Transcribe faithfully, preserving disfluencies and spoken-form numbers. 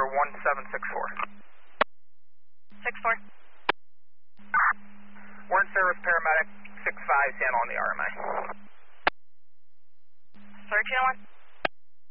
one seven six four. six four. We're in service, paramedic six five, stand on the R M A. Sorry, two one.